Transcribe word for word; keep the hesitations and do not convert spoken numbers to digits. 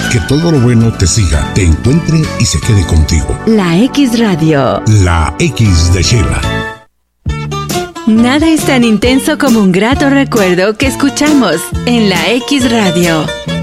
Que todo lo bueno te siga, te encuentre y se quede contigo. La X Radio. La X de Sheila. Nada es tan intenso como un grato recuerdo que escuchamos en la X Radio.